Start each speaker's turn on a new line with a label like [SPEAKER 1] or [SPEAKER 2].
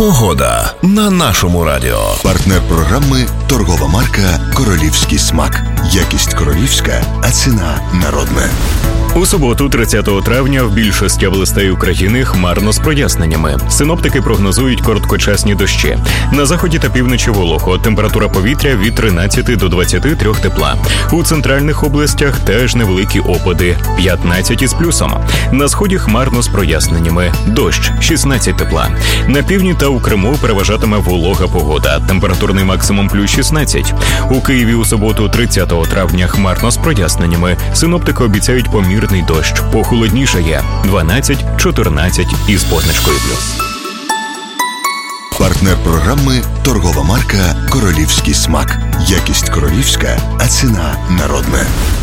[SPEAKER 1] Погода на нашому радіо.
[SPEAKER 2] Партнер програми – торгова марка «Королівський смак». Якість королівська, а ціна народна.
[SPEAKER 3] У суботу, 30 травня, в більшості областей України хмарно з проясненнями. Синоптики прогнозують короткочасні дощі. На заході та півночі волого. Температура повітря від 13 до 23 тепла. У центральних областях теж невеликі опади – 15 із плюсом. На сході хмарно з проясненнями. Дощ – 16 тепла. На півдні та у Криму переважатиме волога погода. Температурний максимум плюс 16. У Києві у суботу, 30 травня, хмарно з проясненнями. Синоптики обіцяють помірний дощ. Похолоднішає – 12-14 із позначкою плюс.
[SPEAKER 2] Партнер програми – торгова марка «Королівський смак». Якість королівська, а ціна народна.